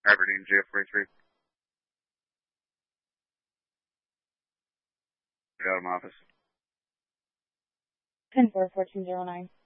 Aberdeen, GF43. Get out of my office. 10-4, 1409.